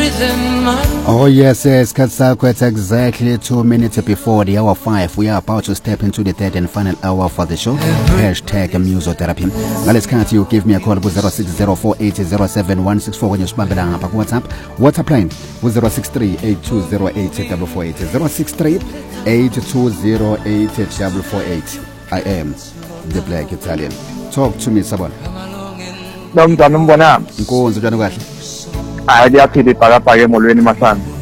Oh yes, it's exactly 2 minutes before the hour 5. We are about to step into the third and final hour for the show. Hashtag Musotherapy. Now let's count you. Give me a call with 0604807164 when you spam it up. WhatsApp line with 063-8208-448. 063-8208-448. I am the Black Italian. Talk to me, Sabon. Dom Janum Bona. Go on to January. I have to para pay Molweni Masan.